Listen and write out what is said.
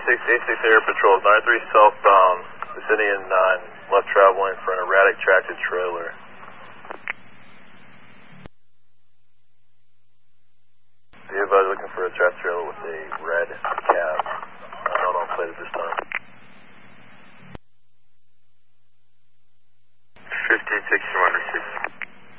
86 Air Patrol, 93 southbound, Vicinity 9, left traveling for an erratic tracted trailer. Be advised looking for a tractor trailer with a red cab. Not on plate at this time. 1561 received.